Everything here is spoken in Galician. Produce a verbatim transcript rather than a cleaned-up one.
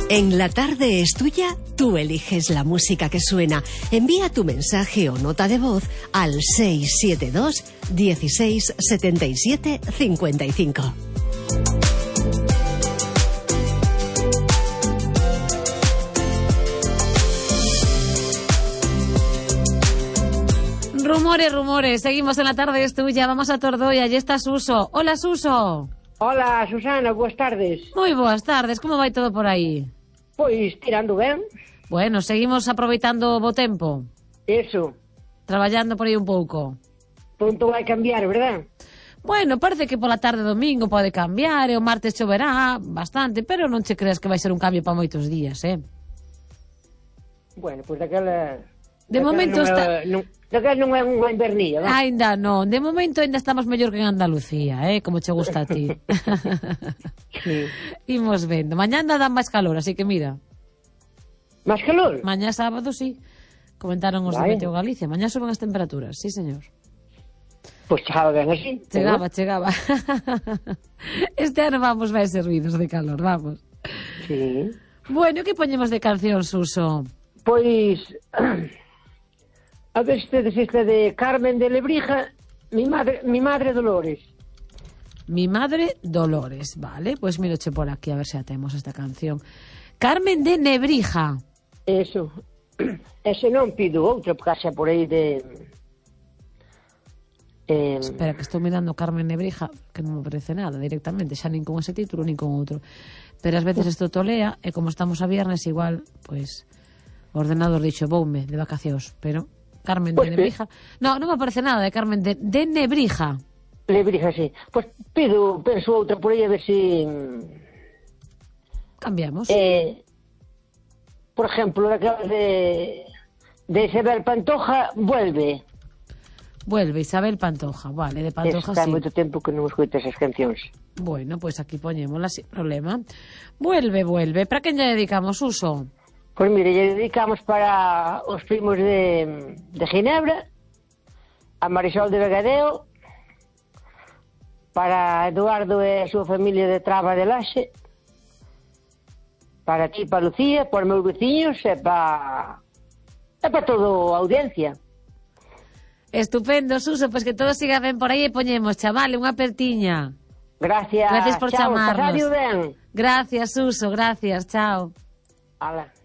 En La Tarde es Tuya, tú eliges la música que suena. Envía tu mensaje o nota de voz al seis siete dos, dieciséis, setenta y siete, cincuenta y cinco. Rumores, rumores. Seguimos en La Tarde es Tuya. Vamos a Tordoia. Allí está Suso. Hola, Suso. Hola, Susana, boas tardes. Moi boas tardes. Como vai todo por aí? Pois tirando ben. Bueno, seguimos aproveitando o bo tempo. Eso. Traballando por aí un pouco. Pronto vai cambiar, verdad? Bueno, parece que pola tarde domingo pode cambiar, e o martes choverá bastante, pero non che creas que vai ser un cambio para moitos días, eh? Bueno, pois daquela... De daquela momento non está... É, non, daquela non é unha invernilla, non? Ainda non, de momento ainda estamos mellor que en Andalucía, eh? Como che gusta a ti. Sí. Imos vendo. Mañá anda dá máis calor, así que mira. Máis calor? Mañá sábado, sí. Comentaron os de Vale. Meteo Galicia. Mañá suben as temperaturas, sí, señor. Pois chegaba ben así. Chegaba, chegaba. Este ano vamos máis servidos de calor, vamos. Sí. Bueno, que poñemos de canción, Suso? Pois... A ver se tedes esta de Carmen de Lebrija, mi madre, mi madre Dolores. Mi madre Dolores, vale, pues míroche por aquí a ver se atemos esta canción. Carmen de Nebrija. Eso. Ese non pido outra, porque xa por aí de... Eh... Espera, que estou mirando Carmen Nebrija, que non me parece nada directamente, xa nin con ese título, nin con outro. Pero ás veces isto tolea, e como estamos a viernes, igual, pues, o ordenador dixo, voume de vacacións, pero... Carmen pues de Nebrija. No, non me aparece nada de Carmen de, de Nebrija. Lebrija, sí. Pois pues pido, penso outra por aí a ver se... Si... Cambiamos. Eh, por exemplo, daquela de... de Isabel Pantoja, Vuelve. Vuelve, Isabel Pantoja. Vale, de Pantoja Está sí. moito tempo que non escoito esas cancións. Bueno, pues aquí poñémola sin problema. Vuelve, vuelve. Para quen lle dedicamos, Uso? Pois mire, lle dedicamos para os primos de, de Ginebra, a Marisol de Vegadeo, para Eduardo e a súa familia de Traba de Laxe, para ti, para Lucía, para os meus veciños e para e para toda a audiencia. Estupendo, Suso, pois pues que todo siga ben por aí e poñemos, chamale, unha apertiña. Gracias. Gracias por chao, chamarnos. pasadio ben. Gracias, Suso, gracias, chao. Ala.